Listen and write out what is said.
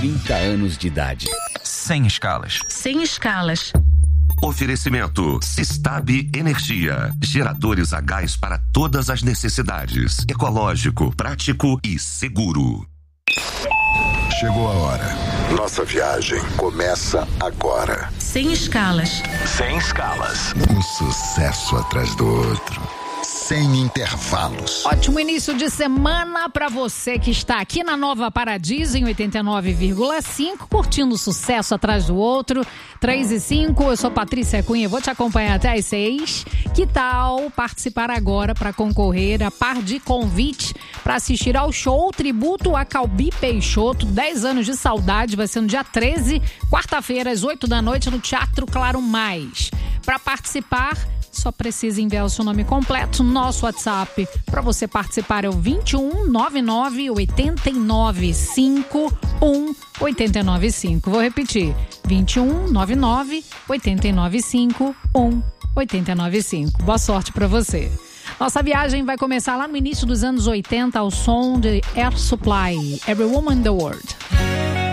30 anos de idade. Sem escalas. Sem escalas. Oferecimento Sistab Energia. Geradores a gás para todas as necessidades. Ecológico, prático e seguro. Chegou a hora. Nossa viagem começa agora. Sem escalas. Sem escalas. Um sucesso atrás do outro. Sem intervalos. Ótimo início de semana para você que está aqui na Nova Paradiso em 89,5, curtindo sucesso atrás do outro. 3 e 5, eu sou Patrícia Cunha, vou te acompanhar até às 6. Que tal participar agora para concorrer a par de convite para assistir ao show tributo a Calbi Peixoto, 10 anos de saudade, vai ser no dia 13, quarta-feira, às 8 da noite, no Teatro Claro Mais. Para participar, só precisa enviar o seu nome completo. Nosso WhatsApp para você participar é o 21 99 89 51 895. Vou repetir: 21 99 89 51 895. Boa sorte para você. Nossa viagem vai começar lá no início dos anos 80 ao som de Air Supply, Every Woman in the World.